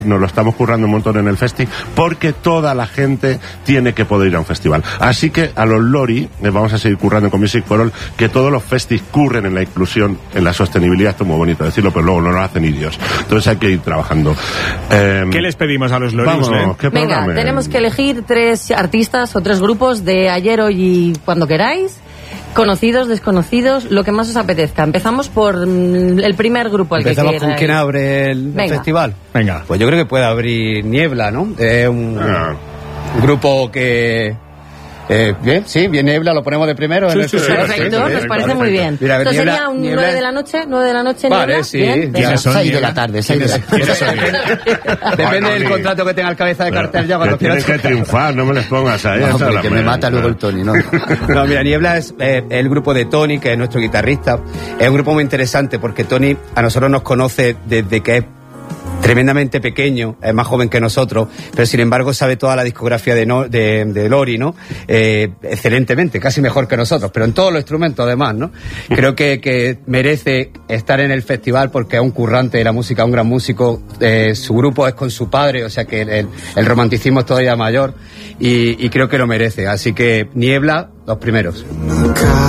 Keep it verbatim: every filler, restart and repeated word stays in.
nos lo estamos currando un montón en el festi, porque toda la gente tiene que poder ir a un festival. Así que a los Lori les vamos a seguir currando con Music for All, que todos los festis curren en la inclusión, en la sostenibilidad. Esto es muy bonito decirlo, pero luego no nos hacen indios. Entonces hay que ir trabajando. Eh, ¿Qué les pedimos a los Lori? Vamos, ¿eh? ¿qué Venga, programa? tenemos que elegir tres artistas o tres grupos de ayer, hoy y cuando queráis. Conocidos, desconocidos, lo que más os apetezca. Empezamos por mm, el primer grupo. El Empezamos que con quién abre el Venga. festival. Venga. Pues yo creo que puede abrir Niebla, ¿no? Es un, Ah. un grupo que... Eh, bien, sí, bien Niebla, lo ponemos de primero en Sí, el sí, sí, festival. Perfecto, Sí, sí, nos sí, parece perfecto. muy bien. Mira, Entonces Niebla- sería un Niebla- nueve de la noche, nueve de la noche, Vale, Niebla. sí, Bien, ya venga. ¿Quiénes son, seis de Niebla? la tarde, seis de la tarde. ¿Quiénes son? Depende del contrato que tenga el cabeza de cartel ya cuando que tienen quieras. que triunfar, no me les pongas ahí. No, esa es hombre, la que me pena. mata luego el Tony, ¿no? No, mira, Niebla es eh, el grupo de Tony, que es nuestro guitarrista. Es un grupo muy interesante porque Tony a nosotros nos conoce desde que es tremendamente pequeño, es más joven que nosotros, pero sin embargo sabe toda la discografía de, no, de, de Lori, ¿no? Eh, excelentemente, casi mejor que nosotros, pero en todos los instrumentos además, ¿no? Creo que, que merece estar en el festival porque es un currante de la música, un gran músico, eh, su grupo es con su padre, o sea que el, el romanticismo es todavía mayor y, y creo que lo merece, así que Niebla, los primeros. Nunca